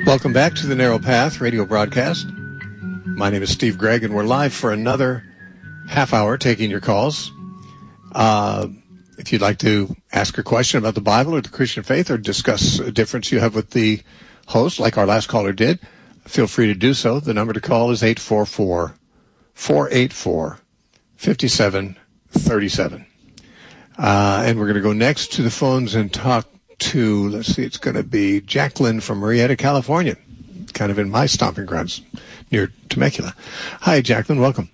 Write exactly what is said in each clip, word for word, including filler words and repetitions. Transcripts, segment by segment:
Welcome back to the Narrow Path radio broadcast. My name is Steve Gregg, and we're live for another half hour taking your calls. Uh, if you'd like to ask a question about the Bible or the Christian faith or discuss a difference you have with the host, like our last caller did, feel free to do so. The number to call is eight four four, four eight four, five seven three seven. Uh, and we're going to go next to the phones and talk to, let's see, it's going to be Jacqueline from Marietta, California, kind of in my stomping grounds near Temecula. Hi, Jacqueline. Welcome.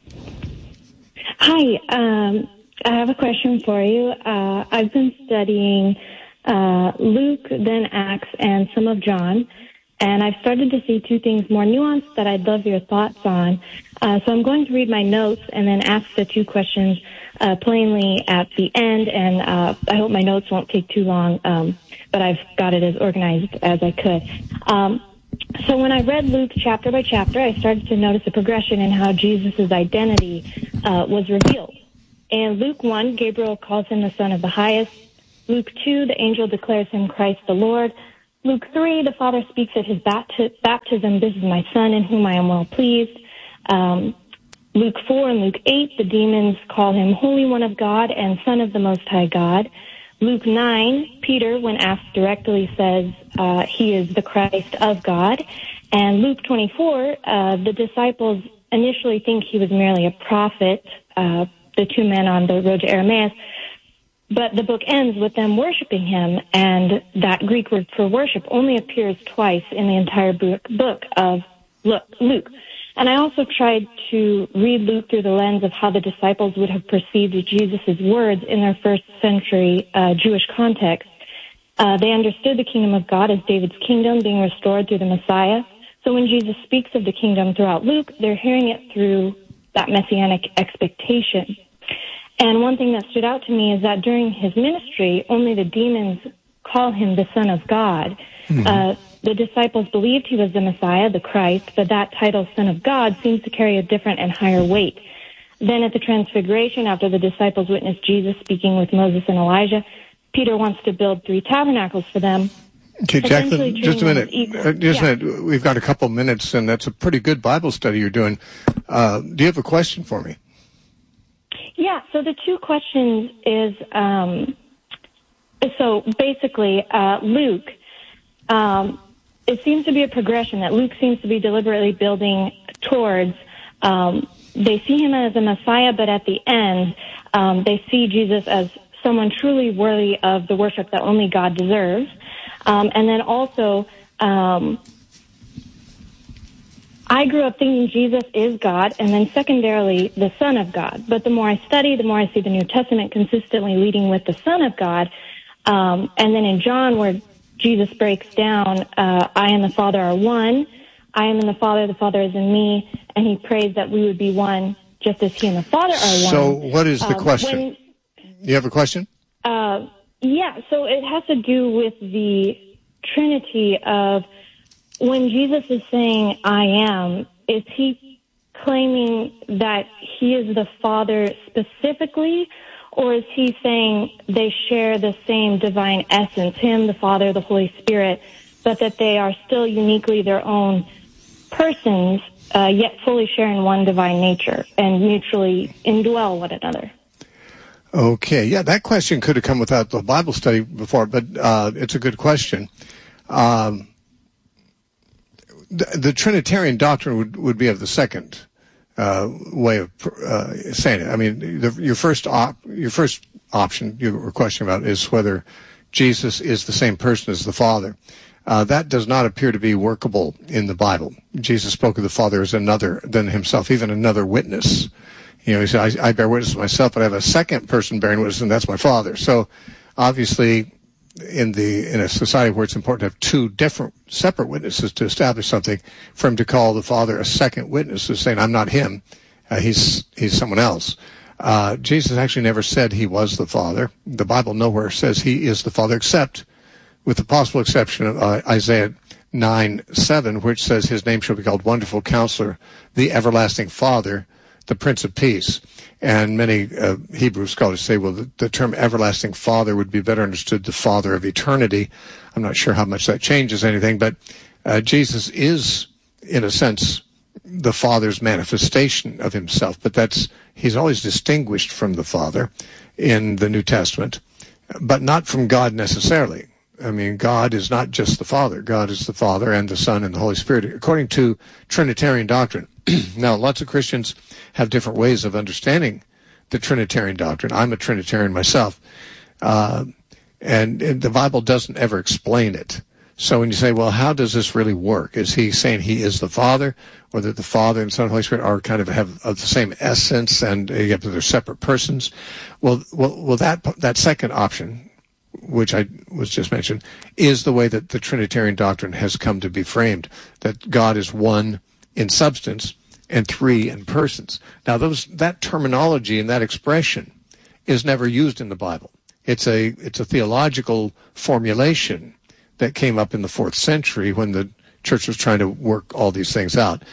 Hi. Um, I have a question for you. Uh, I've been studying uh, Luke, then Acts, and some of John, and I've started to see two things more nuanced that I'd love your thoughts on. Uh, so I'm going to read my notes and then ask the two questions uh, plainly at the end, and uh, I hope my notes won't take too long, um, but I've got it as organized as I could. Um, so when I read Luke chapter by chapter, I started to notice a progression in how Jesus' identity uh, was revealed. In Luke one, Gabriel calls him the Son of the Highest. Luke two, the angel declares him Christ the Lord. Luke three, the Father speaks at his bapti- baptism, "This is my Son in whom I am well pleased." Um, Luke four and Luke eight, the demons call him Holy One of God and Son of the Most High God. Luke nine, Peter, when asked directly, says uh, he is the Christ of God. And Luke twenty-four, uh, the disciples initially think he was merely a prophet, uh, the two men on the road to Emmaus, but the book ends with them worshiping him, and that Greek word for worship only appears twice in the entire book, book of Luke. And I also tried to read Luke through the lens of how the disciples would have perceived Jesus' words in their first century uh, Jewish context. Uh, they understood the kingdom of God as David's kingdom being restored through the Messiah. So when Jesus speaks of the kingdom throughout Luke, they're hearing it through that messianic expectation. And one thing that stood out to me is that during his ministry, only the demons call him the Son of God. Mm-hmm. Uh, the disciples believed he was the Messiah, the Christ, but that title, Son of God, seems to carry a different and higher weight. Then at the Transfiguration, after the disciples witnessed Jesus speaking with Moses and Elijah, Peter wants to build three tabernacles for them. Okay, Jacqueline, just a minute. Uh, just yeah. a minute. We've got a couple minutes, and that's a pretty good Bible study you're doing. Uh, do you have a question for me? Yeah, so the two questions is, um, so basically, uh, Luke, um, it seems to be a progression that Luke seems to be deliberately building towards. Um, they see him as a Messiah, but at the end, um, they see Jesus as someone truly worthy of the worship that only God deserves. Um, and then also, um, I grew up thinking Jesus is God, and then secondarily, the Son of God. But the more I study, the more I see the New Testament consistently leading with the Son of God. Um, and then in John, where Jesus breaks down, uh, I and the Father are one. I am in the Father, the Father is in me. And he prays that we would be one, just as he and the Father are one. So what is the um, question? When, you have a question? Uh, yeah, so it has to do with the Trinity of when Jesus is saying, I am, is he claiming that he is the Father specifically, or is he saying they share the same divine essence, him, the Father, the Holy Spirit, but that they are still uniquely their own persons, uh, yet fully sharing one divine nature and mutually indwell one another? Okay, yeah, that question could have come without the Bible study before, but uh, it's a good question. Um, the, the Trinitarian doctrine would, would be of the second uh, way of uh, saying it. I mean, the, your first op, your first option you were questioning about is whether Jesus is the same person as the Father. Uh, that does not appear to be workable in the Bible. Jesus spoke of the Father as another than himself, even another witness. You know, he said, I, I bear witness to myself, but I have a second person bearing witness, and that's my Father. So, obviously, in the in a society where it's important to have two different, separate witnesses to establish something, for him to call the Father a second witness is saying, I'm not him, uh, he's he's someone else. Uh, Jesus actually never said he was the Father. The Bible nowhere says he is the Father, except with the possible exception of uh, Isaiah nine seven, which says his name shall be called Wonderful Counselor, the Everlasting Father, the Prince of Peace. And many uh, Hebrew scholars say, well, the, the term everlasting Father would be better understood the Father of eternity. I'm not sure how much that changes anything, but Uh, Jesus is, in a sense, the Father's manifestation of himself, but that's he's always distinguished from the Father in the New Testament, but not from God necessarily. I mean, God is not just the Father. God is the Father and the Son and the Holy Spirit, according to Trinitarian doctrine. Now, lots of Christians have different ways of understanding the Trinitarian doctrine. I'm a Trinitarian myself, uh, and, and the Bible doesn't ever explain it. So when you say, well, how does this really work? Is he saying he is the Father, or that the Father and Son and Holy Spirit are kind of have of the same essence and yet they're separate persons? Well, well, well, that that second option, which I was just mentioned, is the way that the Trinitarian doctrine has come to be framed, that God is one in substance and three in persons. Now, those that terminology and that expression is never used in the Bible. It's a it's a theological formulation that came up in the fourth century when the church was trying to work all these things out.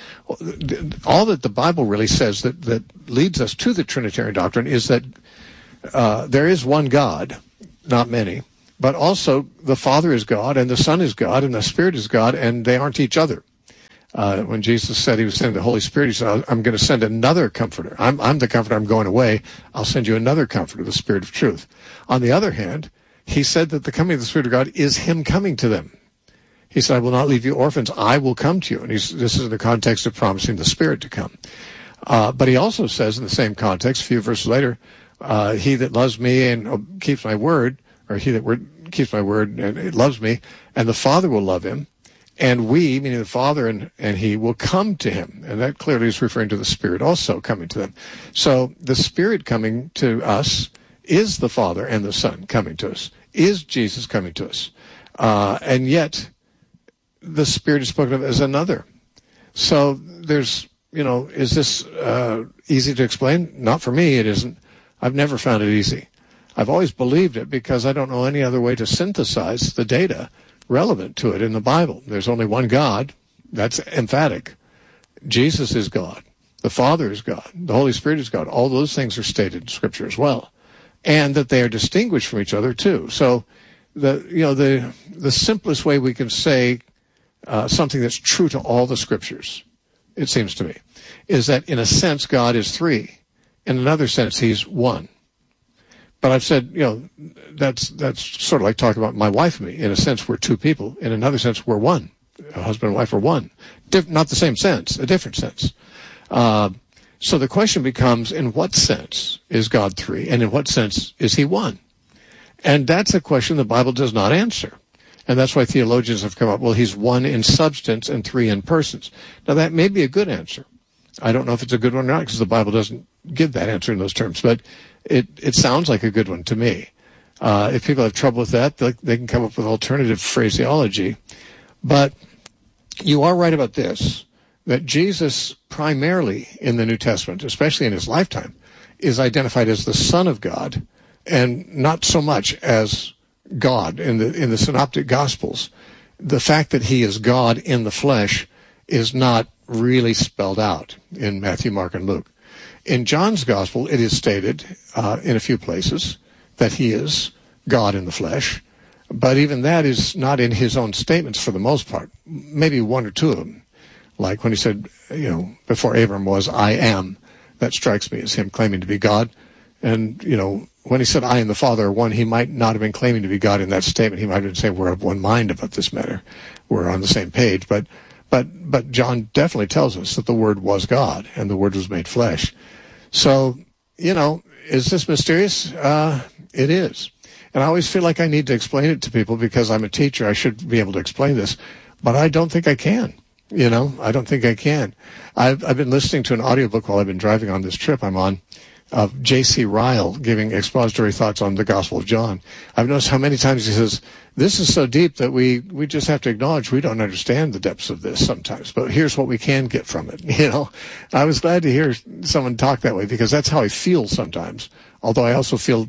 All that the Bible really says that, that leads us to the Trinitarian doctrine is that uh, there is one God, not many, but also the Father is God and the Son is God and the Spirit is God, and they aren't each other. Uh, when Jesus said he was sending the Holy Spirit, he said, I'm going to send another comforter. I'm, I'm the comforter. I'm going away. I'll send you another comforter, the Spirit of truth. On the other hand, he said that the coming of the Spirit of God is him coming to them. He said, I will not leave you orphans. I will come to you. And he's, this is in the context of promising the Spirit to come. Uh, but he also says in the same context, a few verses later, uh, he that loves me and keeps my word, or he that word, keeps my word and loves me, and the Father will love him. And we, meaning the Father and, and he, will come to him. And that clearly is referring to the Spirit also coming to them. So the Spirit coming to us is the Father and the Son coming to us, is Jesus coming to us. Uh, and yet, the Spirit is spoken of as another. So there's, you know, is this uh, easy to explain? Not for me, it isn't. I've never found it easy. I've always believed it because I don't know any other way to synthesize the data relevant to it in the Bible. There's only one God. That's emphatic. Jesus is God. The Father is God. The Holy Spirit is God. All those things are stated in Scripture as well. And that they are distinguished from each other too. So the, you know, the, the simplest way we can say uh, something that's true to all the Scriptures, it seems to me, is that in a sense God is three. In another sense, he's one. But I've said, you know, that's that's sort of like talking about my wife and me. In a sense, we're two people. In another sense, we're one. A husband and wife are one. Dif- not the same sense, a different sense. Uh, so the question becomes, in what sense is God three? And in what sense is he one? And that's a question the Bible does not answer. And that's why theologians have come up, well, he's one in substance and three in persons. Now, that may be a good answer. I don't know if it's a good one or not because the Bible doesn't give that answer in those terms. But it, it sounds like a good one to me. Uh, if people have trouble with that, they, they can come up with alternative phraseology. But you are right about this, that Jesus primarily in the New Testament, especially in his lifetime, is identified as the Son of God and not so much as God. In the in the Synoptic Gospels, the fact that he is God in the flesh is not really spelled out in Matthew, Mark, and Luke. In John's Gospel, it is stated uh, in a few places that he is God in the flesh, but even that is not in his own statements for the most part. Maybe one or two of them, like when he said, you know, before Abram was, I am. That strikes me as him claiming to be God. And, you know, when he said, I and the Father are one, he might not have been claiming to be God in that statement. He might have been saying, we're of one mind about this matter. We're on the same page. But But but John definitely tells us that the Word was God and the Word was made flesh. So, you know, is this mysterious? Uh, it is. And I always feel like I need to explain it to people because I'm a teacher. I should be able to explain this. But I don't think I can. You know, I don't think I can. I've, I've been listening to an audiobook while I've been driving on this trip I'm on, of J C Ryle giving expository thoughts on the Gospel of John. I've noticed how many times he says, this is so deep that we, we just have to acknowledge we don't understand the depths of this sometimes, but here's what we can get from it. You know, I was glad to hear someone talk that way because that's how I feel sometimes, although I also feel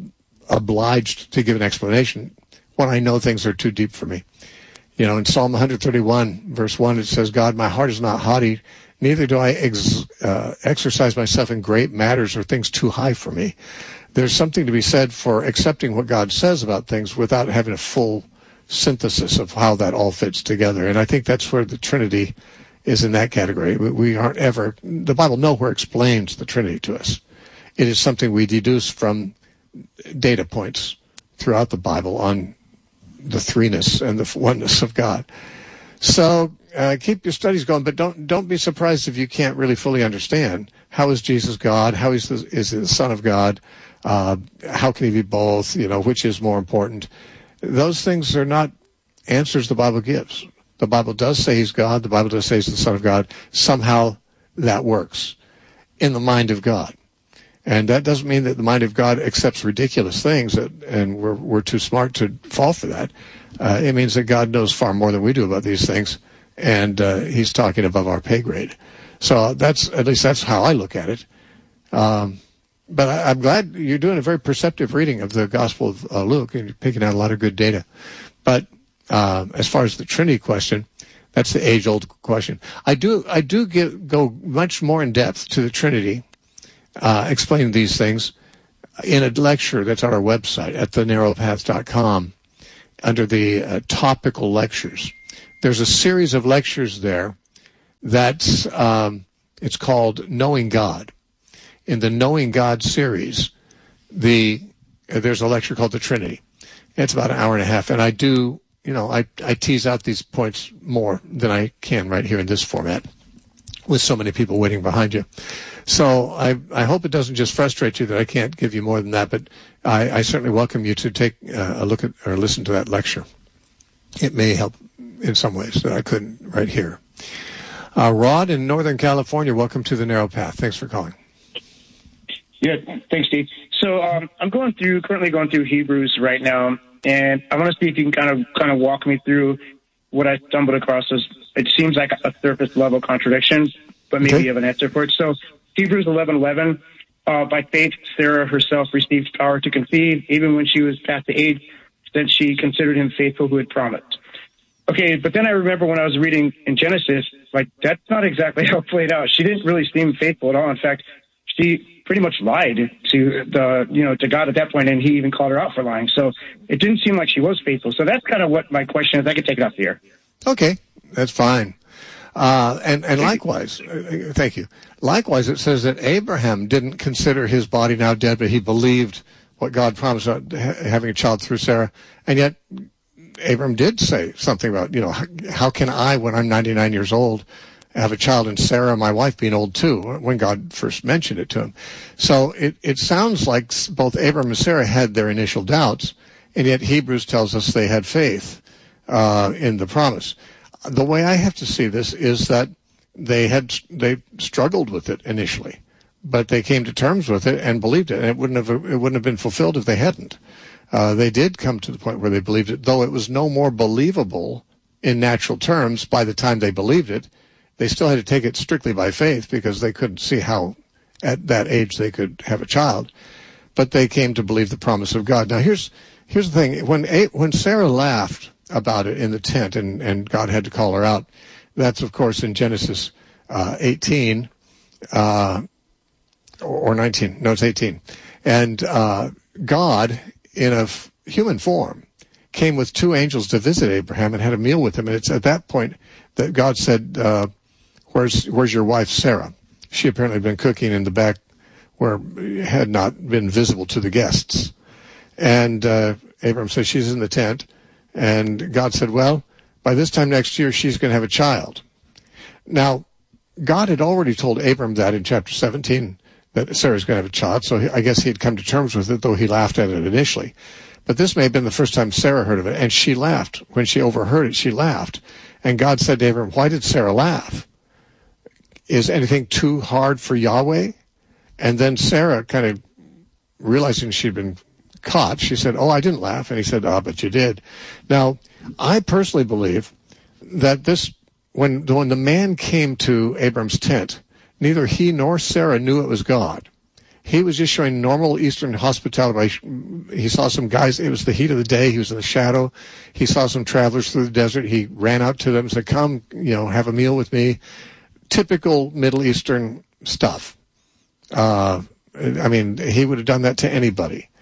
obliged to give an explanation when I know things are too deep for me. You know, in Psalm one thirty-one, verse one, it says, God, my heart is not haughty, neither do I ex- uh, exercise myself in great matters or things too high for me. There's something to be said for accepting what God says about things without having a full synthesis of how that all fits together. And I think that's where the Trinity is in that category. We aren't ever, the Bible nowhere explains the Trinity to us. It is something we deduce from data points throughout the Bible on the threeness and the oneness of God. So uh, keep your studies going, but don't don't be surprised if you can't really fully understand how is Jesus God, how is the, is he the Son of God, uh, how can he be both, you know, which is more important. Those things are not answers the Bible gives. The Bible does say he's God. The Bible does say he's the Son of God. Somehow that works in the mind of God. And that doesn't mean that the mind of God accepts ridiculous things, that, and we're we're too smart to fall for that. Uh, it means that God knows far more than we do about these things, and uh, he's talking above our pay grade. So that's, at least that's how I look at it. Um, but I, I'm glad you're doing a very perceptive reading of the Gospel of uh, Luke, and you're picking out a lot of good data. But uh, as far as the Trinity question, that's the age-old question. I do I do get, go much more in depth to the Trinity, uh, explaining these things in a lecture that's on our website at the narrow path dot com under the uh, topical lectures. There's a series of lectures there that's, um, it's called Knowing God. In the Knowing God series, the uh, there's a lecture called the Trinity. It's about an hour and a half, and I do, you know, I, I tease out these points more than I can right here in this format with so many people waiting behind you. So I, I hope it doesn't just frustrate you that I can't give you more than that, but I, I certainly welcome you to take uh, a look at or listen to that lecture. It may help in some ways that I couldn't right here. Uh, Rod in Northern California, welcome to the Narrow Path. Thanks for calling. Yeah, thanks, Steve. So um, I'm going through, currently going through Hebrews right now, and I want to see if you can kind of kind of walk me through what I stumbled across. As it seems like a surface level contradiction, but maybe Okay. you have an answer for it. So Hebrews eleven eleven, uh, by faith Sarah herself received power to conceive, even when she was past the age that she considered him faithful who had promised. Okay, but then I remember when I was reading in Genesis, like that's not exactly how it played out. She didn't really seem faithful at all. In fact, she pretty much lied to the, you know, to God at that point, and he even called her out for lying. So it didn't seem like she was faithful. So that's kind of what my question is. I could take it off the air. Okay, that's fine. Uh, and, and likewise, uh, thank you. Likewise, it says that Abraham didn't consider his body now dead, but he believed what God promised about ha- having a child through Sarah. And yet, Abram did say something about, you know, how, how can I, when I'm ninety-nine years old, have a child, and Sarah, my wife, being old too, when God first mentioned it to him. So it, it sounds like both Abram and Sarah had their initial doubts, and yet Hebrews tells us they had faith uh, in the promise. The way I have to see this is that they had they struggled with it initially, but they came to terms with it and believed it, and it wouldn't have it wouldn't have been fulfilled if they hadn't. Uh, they did come to the point where they believed it, though it was no more believable in natural terms by the time they believed it. They still had to take it strictly by faith because they couldn't see how at that age they could have a child. But they came to believe the promise of God. Now here's here's the thing. When when Sarah laughed about it in the tent and, and God had to call her out, that's of course in Genesis uh, eighteen uh, or, or nineteen. No, it's eighteen. And uh, God, in a f- human form, came with two angels to visit Abraham and had a meal with him. And it's at that point that God said, uh, where's where's your wife Sarah? She apparently had been cooking in the back where it had not been visible to the guests. And uh, Abraham says, she's in the tent. And God said, well, by this time next year, she's going to have a child. Now, God had already told Abram that in chapter seventeen, that Sarah's going to have a child. So he, I guess he had come to terms with it, though he laughed at it initially. But this may have been the first time Sarah heard of it. And she laughed. When she overheard it, she laughed. And God said to Abram, why did Sarah laugh? Is anything too hard for Yahweh? And then Sarah, kind of realizing she'd been caught, she said, oh, I didn't laugh. And he said, ah, but you did. Now, I personally believe that this, when, when the man came to Abram's tent, neither he nor Sarah knew it was God. He was just showing normal Eastern hospitality. He saw some guys. It was the heat of the day. He was in the shadow. He saw some travelers through the desert. He ran out to them and said, come, you know, have a meal with me. Typical Middle Eastern stuff. Uh, I mean, he would have done that to anybody.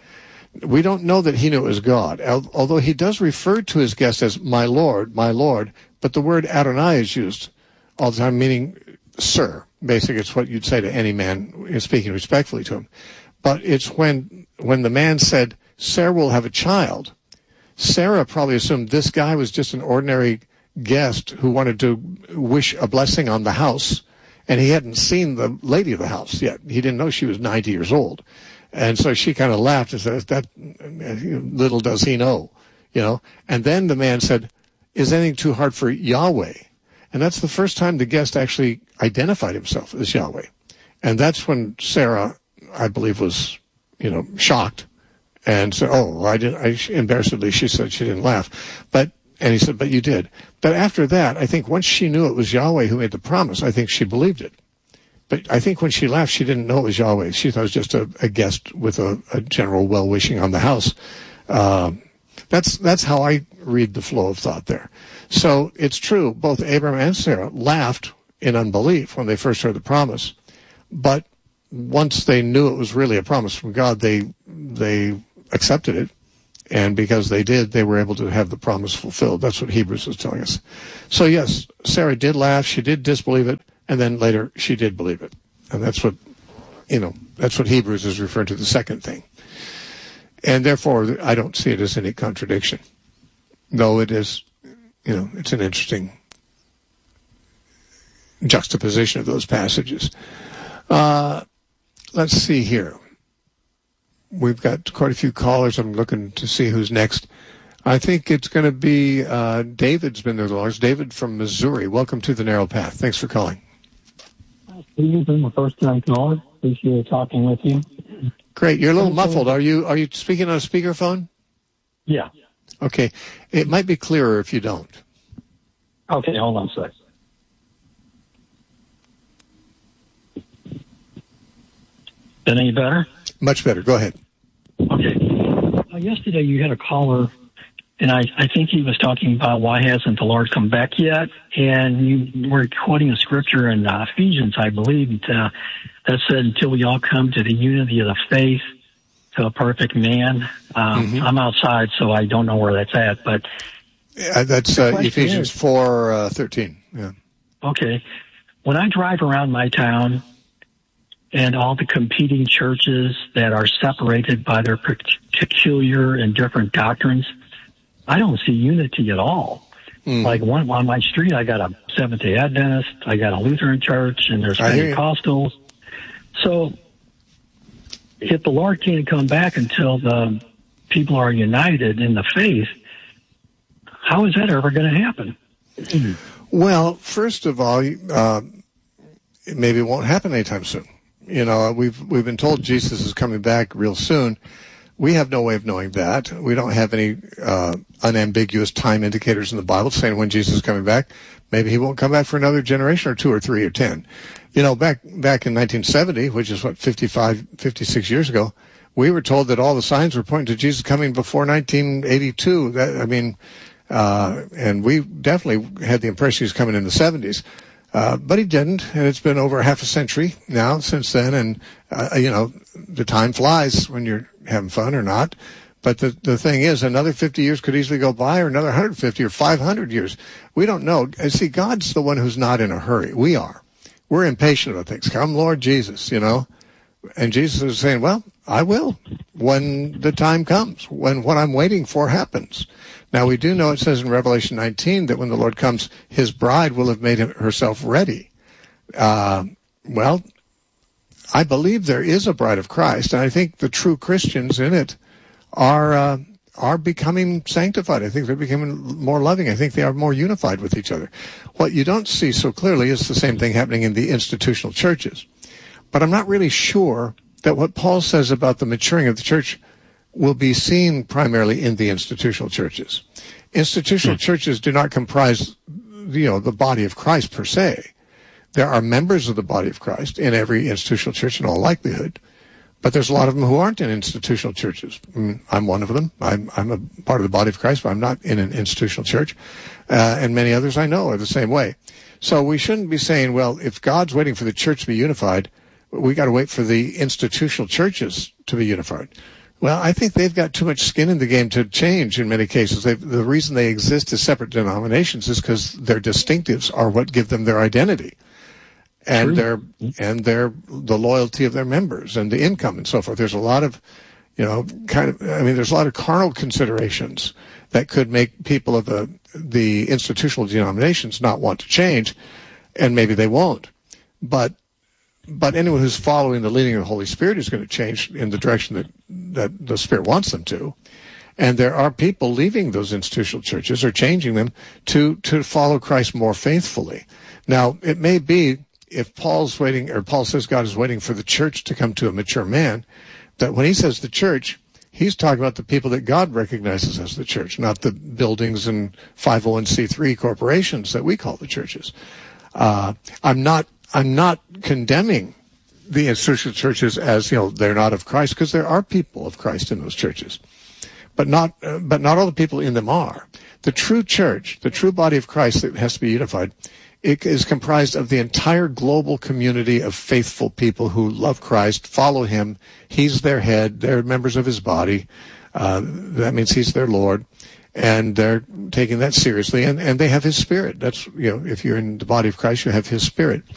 We don't know that he knew it was God, although he does refer to his guest as my Lord, my Lord, but the word Adonai is used all the time, meaning sir. Basically, it's what you'd say to any man speaking respectfully to him. But it's when when the man said, Sarah will have a child, Sarah probably assumed this guy was just an ordinary guest who wanted to wish a blessing on the house, and he hadn't seen the lady of the house yet. He didn't know she was ninety years old. And so she kind of laughed and said, that little does he know, you know. And then the man said, is anything too hard for Yahweh? And that's the first time the guest actually identified himself as Yahweh. And that's when Sarah, I believe, was, you know, shocked and said, oh, I didn't, I, embarrassedly, she said she didn't laugh. But, and he said, but you did. But after that, I think once she knew it was Yahweh who made the promise, I think she believed it. But I think when she laughed, she didn't know it was Yahweh. She thought it was just a, a guest with a, a general well-wishing on the house. Um, that's that's how I read the flow of thought there. So it's true, both Abram and Sarah laughed in unbelief when they first heard the promise. But once they knew it was really a promise from God, they they accepted it. And because they did, they were able to have the promise fulfilled. That's what Hebrews is telling us. So yes, Sarah did laugh. She did disbelieve it. And then later, she did believe it. And that's what, you know, that's what Hebrews is referring to, the second thing. And therefore, I don't see it as any contradiction. Though it is, you know, it's an interesting juxtaposition of those passages. Uh, let's see here. We've got quite a few callers. I'm looking to see who's next. I think it's going to be uh, David's been there the longest. David from Missouri. Welcome to the Narrow Path. Thanks for calling. Steve's been my first time caller. Appreciate talking with you. Great. You're a little muffled. Are you are you speaking on a speakerphone? Yeah. Okay. It might be clearer if you don't. Okay, hold on a sec. That any better? Much better. Go ahead. Okay. Uh, yesterday you had a caller, and I, I think he was talking about why hasn't the Lord come back yet? And you were quoting a scripture in uh, Ephesians, I believe, uh, that said, until we all come to the unity of the faith, to a perfect man. Um, mm-hmm. I'm outside, so I don't know where that's at. But yeah, that's uh, Ephesians four uh, thirteen. Yeah. Okay. When I drive around my town and all the competing churches that are separated by their peculiar and different doctrines, I don't see unity at all. Mm. Like one on my street, I got a Seventh-day Adventist, I got a Lutheran church, and there's Pentecostals. So if the Lord can't come back until the people are united in the faith, how is that ever going to happen? Well, first of all, uh, maybe it won't happen anytime soon. You know, we've we've been told Jesus is coming back real soon. We have no way of knowing that. We don't have any uh, unambiguous time indicators in the Bible saying when Jesus is coming back. Maybe he won't come back for another generation or two or three or ten. You know, back back in nineteen seventy, which is what, fifty-five, fifty-six years ago, we were told that all the signs were pointing to Jesus coming before nineteen eighty-two. That, I mean, uh, and we definitely had the impression he was coming in the seventies. Uh, but he didn't, and it's been over half a century now since then, and, uh, you know, the time flies when you're having fun or not. But the, the thing is, another fifty years could easily go by, or another one hundred fifty or five hundred years. We don't know. And see, God's the one who's not in a hurry. We are. We're impatient about things. Come, Lord Jesus, you know. And Jesus is saying, well, I will when the time comes, when what I'm waiting for happens. Now, we do know it says in Revelation nineteen that when the Lord comes, his bride will have made herself ready. Uh, well, I believe there is a bride of Christ, and I think the true Christians in it are uh, are becoming sanctified. I think they're becoming more loving. I think they are more unified with each other. What you don't see so clearly is the same thing happening in the institutional churches. But I'm not really sure that what Paul says about the maturing of the church will be seen primarily in the institutional churches. Institutional hmm. churches do not comprise, you know, the body of Christ per se. There are members of the body of Christ in every institutional church in all likelihood, but there's a lot of them who aren't in institutional churches. I'm one of them. I'm, I'm a part of the body of Christ, but I'm not in an institutional church. Uh, and many others I know are the same way. So we shouldn't be saying, well, if God's waiting for the church to be unified, we got to wait for the institutional churches to be unified. Well, I think they've got too much skin in the game to change in many cases. They've, the reason they exist as separate denominations is because their distinctives are what give them their identity. And True. their and their the loyalty of their members and the income and so forth. There's a lot of, you know, kind of. I mean, there's a lot of carnal considerations that could make people of the the institutional denominations not want to change, and maybe they won't. But but anyone who's following the leading of the Holy Spirit is going to change in the direction that that the Spirit wants them to. And there are people leaving those institutional churches or changing them to to follow Christ more faithfully. Now, it may be, if Paul's waiting, or Paul says God is waiting for the church to come to a mature man, that when he says the church, he's talking about the people that God recognizes as the church, not the buildings and five oh one c three corporations that we call the churches. Uh, I'm not, I'm not condemning the institutional churches as, you know, they're not of Christ, because there are people of Christ in those churches, but not, uh, but not all the people in them are. The true church, the true body of Christ that has to be unified, it is comprised of the entire global community of faithful people who love Christ, follow him. He's their head. They're members of his body. Uh, that means he's their Lord. And they're taking that seriously. And, and they have his Spirit. That's, you know, if you're in the body of Christ, you have his Spirit.